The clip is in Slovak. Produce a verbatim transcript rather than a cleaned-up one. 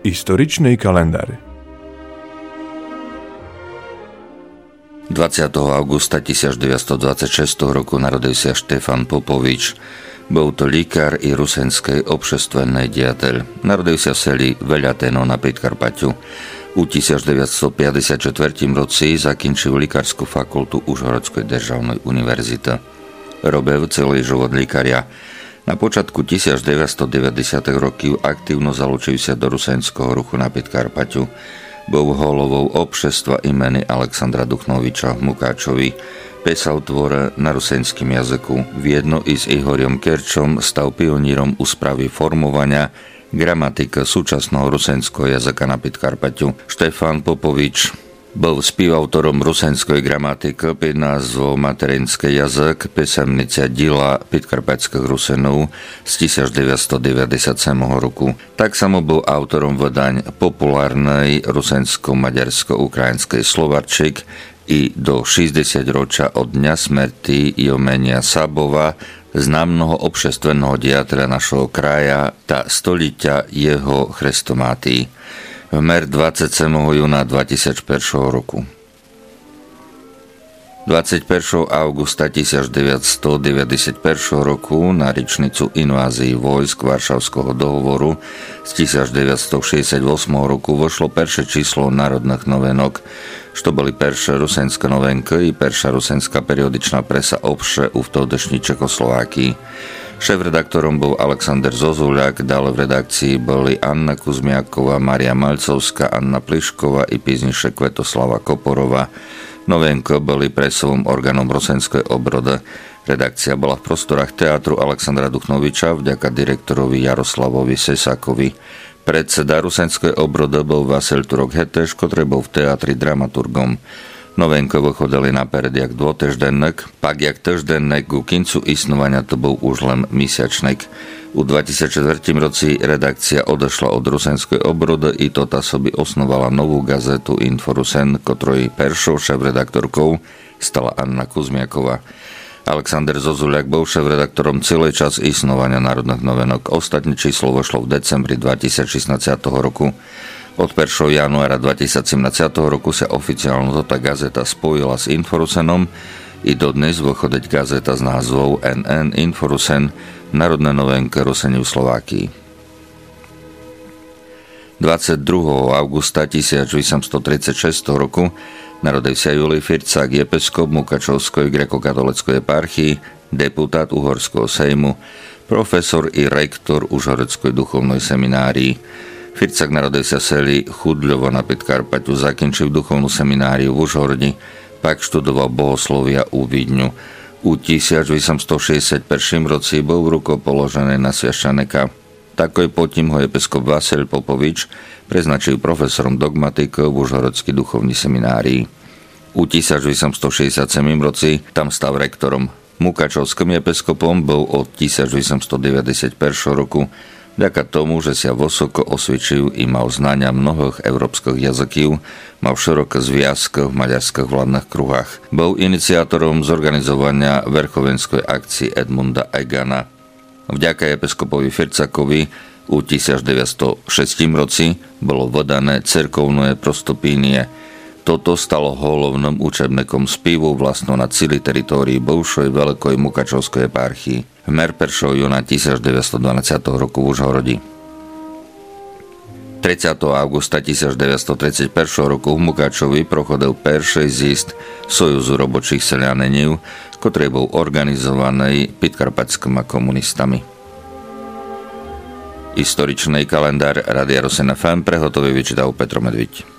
Историчный календарь. dvadsiateho augusta tisícdeväťstodvadsaťšesť roku narodil sa Štefan Popovič. Bol to líkar i rusenskej obšestvennej diateľ. Narodil sa v seli Veľateno na Podkarpaťu. U tisícdeväťstopäťdesiatštyri roci zakončil líkarskú fakultu Užhorodzkej državnej univerzity. Robil celý život líkaria. Na počiatku tisícdeväťstodeväťdesiatych rokov aktívno zalúčil sa do rusenského ruchu na Podkarpaťu. Bol holovou obšestva imeny Alexandra Duchnoviča v Mukáčovi. Písal tvore na rusenskom jazyku. Viedno i s Ihorom Kerčom stal pionírom úspravy formovania gramatika súčasného rusenského jazyka na Podkarpaťu. Štefan Popovič bol spівautorom rusenskej gramatiky pod názvom Materinský jazyk, písemnica díla podkarpatských Rusenov z tisícdeväťstodeväťdesiatsedem roku. Tak samo bol autorom vydaň populárnej rusensko-maďarsko-ukrajinskej Slovarčik i do šesťdesiat ročia od dňa smrti Jomenia Sabova, známneho obšestvenného diatra našeho kraja, ta stoliťa jeho chrestomátii. Vmer dvadsiateho júna dvetisícjeden roku. dvadsiateho prvého augusta tisícdeväťstodeväťdesiatjeden roku na ričnicu invázii vojsk Varšavského dohovoru z tisícdeväťstošesťdesiatosem roku vošlo perše číslo národných novenok, što boli perše rusenské novenky i perša rusenská periodičná presa obše u vtedejšej Čekoslovákii. Šéf-redaktorom bol Alexander Zozuľak, ďalej v redakcii boli Anna Kuzmiaková, Mária Malcovská, Anna Plišková i pízniše Kvetoslava Koporova. Novenko boli presovom orgánom rusenskej obrody. Redakcia bola v prostorách teatru Alexandra Duchnoviča vďaka direktorovi Jaroslavovi Sesakovi. Predseda rusenskej obrody bol Vasil Turok Heteš, ktorý bol v teatri dramaturgom. Novenko vychodili naперед jak dvotижденник, pak jak týždennik, ku kincu isnovania to bol už len mesiačnik. U dvetisícštyri roci redakcia odešla od rusenskej obrody i tota sobi osnovala novú gazetu Inforusen, ktorej peršou šéf-redaktorkou stala Anna Kuzmiaková. Alexander Zozuľak bol šéf-redaktorom celý čas isnovania národných novenok. Ostatné číslo vošlo v decembri dvetisícšestnásť roku. Od prvého januára dvetisícsedemnásť roku sa oficiálne tota gazeta spojila s Inforusenom i dodnes vychodí gazeta s názvou en en Inforusen, národné novenky Ruseni v Slovákii. dvadsiateho druhého augusta tisícosemstotridsaťšesť roku narodil sa Julij Fircák, episkop Mukačovskej grekokatolíckej eparchii, deputát Uhorského sejmu, profesor i rektor Užhorodzkej duchovnej seminárii. Fircák narodil sa v seli Chudľovo na Podkarpaťu, zakončil duchovnú semináriu v Užhorodi, pak študoval bohoslovia u Vídňu. U tisícosemstošesťdesiatjeden roci bol rukou položený na sviaščanika. Takoj potom ho episkop Vasil Popovič preznačil profesorom dogmatiky v Užhorodskej duchovnej seminárii. U tisícosemstošesťdesiatsedem roci tam stal rektorom. Mukačovským episkopom bol od tisícosemstodeväťdesiatjeden roku, vďaka tomu, že sa vysoko osvedčil i mal znania mnohých európskych jazykov, mal široké zviazky v maďarských vládnych kruhách. Bol iniciátorom zorganizovania verchovenskej akcie Edmunda Egana. Vďaka episkopovi Fircákovi u tisícdeväťstošesť roci bolo vydané cerkovné prostopínie. Toto stalo hlavným učebníkom spievu vlastno na celej teritórii bivšej veľkej Mukačovskej eparchii. Vmer prvého júna tisícdeväťstodvanásť roku v Užhorodi. tridsiateho augusta tisícdeväťstotridsaťjeden roku v Mukačovi prochodil perší zjazd Sojuzu robočích selianeniv, ktorý bol organizovaný podkarpatskými komunistami. Historičný kalendár Rádia Rosen ef em prehotovil vyčítal Petro Medviť.